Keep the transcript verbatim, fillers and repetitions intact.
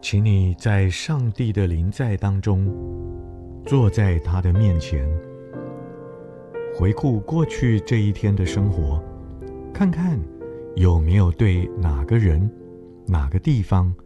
请你在上帝的临在当中，坐在他的面前，回顾过去这一天的生活，看看有没有对哪个人、哪个地方